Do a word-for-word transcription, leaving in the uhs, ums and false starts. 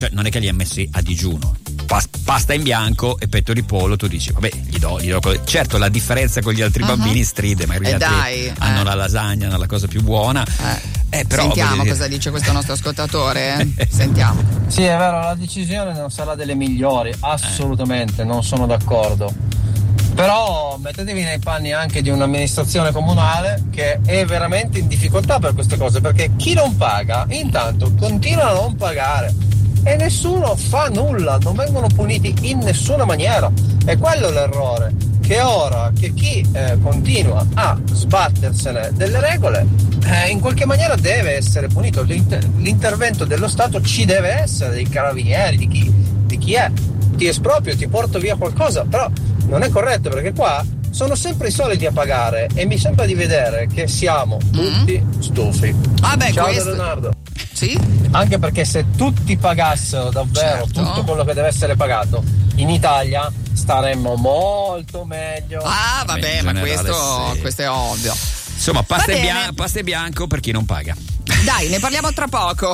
Cioè, non è che li ha messi a digiuno. Pasta in bianco e petto di pollo, tu dici vabbè, gli do, gli do. Certo, la differenza con gli altri uh-huh. bambini stride, ma gli eh altri dai, hanno eh. la lasagna, hanno la cosa più buona. Eh. Eh, però, Sentiamo cosa dice questo nostro ascoltatore. Eh? Sentiamo. Sì, è vero, la decisione non sarà delle migliori, assolutamente, eh. non sono d'accordo. Però mettetevi nei panni anche di un'amministrazione comunale che è veramente in difficoltà per queste cose, perché chi non paga intanto continua a non pagare e nessuno fa nulla, non vengono puniti in nessuna maniera. E quello è l'errore, che ora che chi eh, continua a sbattersene delle regole eh, in qualche maniera deve essere punito. L'inter- l'intervento dello Stato ci deve essere, dei carabinieri, di chi, di chi è, ti esproprio, ti porto via qualcosa, però non è corretto, perché qua sono sempre i soliti a pagare e mi sembra di vedere che siamo tutti mm-hmm. stufi. Vabbè, ciao questo... Leonardo. Sì? Anche perché se tutti pagassero davvero certo. tutto quello che deve essere pagato in Italia staremmo molto meglio. Ah vabbè, ma questo, sì. questo è ovvio. Insomma, pasta e, bian- pasta e bianco per chi non paga. Dai, ne parliamo tra poco.